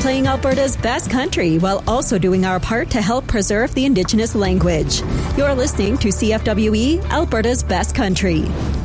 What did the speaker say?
playing Alberta's best country while also doing our part to help preserve the Indigenous language. You're listening to CFWE, Alberta's best country.